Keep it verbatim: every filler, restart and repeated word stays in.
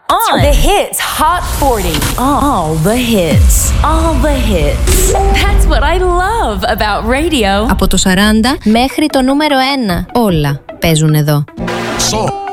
on. The hits, Hot forty. All the hits. All the hits. That's what I love about radio. Από το σαράντα μέχρι το νούμερο ένα. Όλα παίζουν εδώ. So